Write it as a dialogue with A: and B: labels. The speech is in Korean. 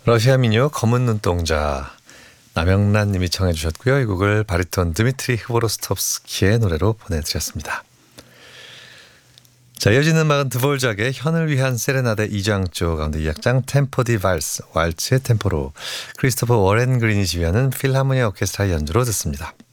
A: 러시아 민요 검은 눈동자 남영란 님이 청해 주셨고요. 이 곡을 바리톤 드미트리 흐보로스톱스키의 노래로 보내드렸습니다. 자, 이어지는 음악은 드볼작의 현을 위한 세레나데 2장조 가운데 2악장 템포 디 발스, 왈츠의 템포로 크리스토퍼 워렌 그린이 지휘하는 필하모니 오케스트라의 연주로 듣습니다.